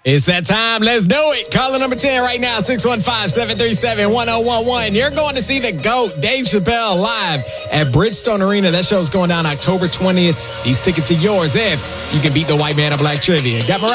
It's that time. Let's do it. Caller number 10 right now, 615-737-1011. You're going to see the GOAT, Dave Chappelle, live at Bridgestone Arena. That show's going down October 20th. These tickets are yours if you can beat the white man of black trivia. Got Mariah